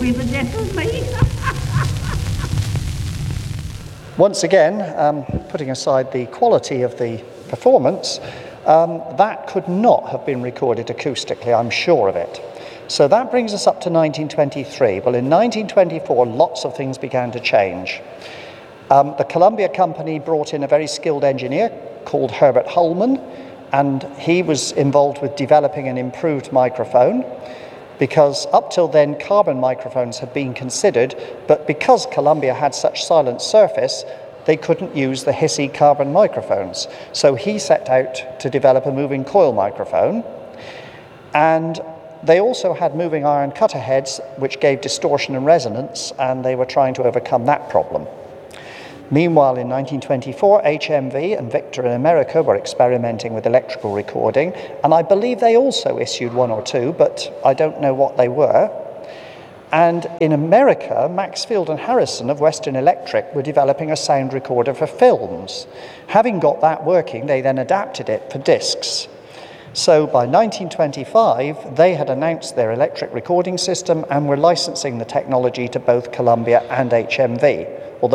be the death of me. Once again, putting aside the quality of the performance, that could not have been recorded acoustically, I'm sure of it. So that brings us up to 1923. Well, in 1924, lots of things began to change. The Columbia Company brought in a very skilled engineer called Herbert Holman, and he was involved with developing an improved microphone, because up till then carbon microphones had been considered, but because Columbia had such silent surface, they couldn't use the hissy carbon microphones. So he set out to develop a moving coil microphone, and they also had moving iron cutter heads which gave distortion and resonance, and they were trying to overcome that problem. Meanwhile, in 1924, HMV and Victor in America were experimenting with electrical recording, and I believe they also issued one or two, but I don't know what they were. And in America, Maxfield and Harrison of Western Electric were developing a sound recorder for films. Having got that working, they then adapted it for discs. So by 1925, they had announced their electric recording system and were licensing the technology to both Columbia and HMV.